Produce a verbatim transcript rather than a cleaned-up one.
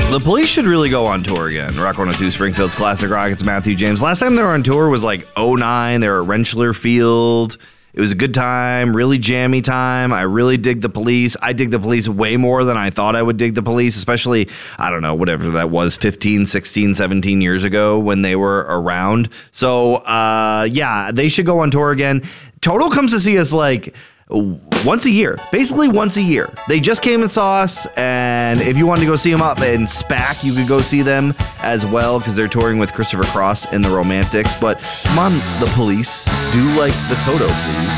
The Police should really go on tour again. Rock one oh two Springfield's Classic Rock. It's Matthew James. Last time they were on tour was like oh nine. They were at Rentschler Field. It was a good time, really jammy time. I really dig the Police. I dig the Police way more than I thought I would dig the Police, especially, I don't know, whatever that was, fifteen, sixteen, seventeen years ago when they were around. So, uh, yeah, they should go on tour again. Total comes to see us like once a year, basically once a year. They just came and saw us, and if you wanted to go see them up in SPAC, you could go see them as well because they're touring with Christopher Cross and the Romantics. But come on, the Police, do like the Toto, please.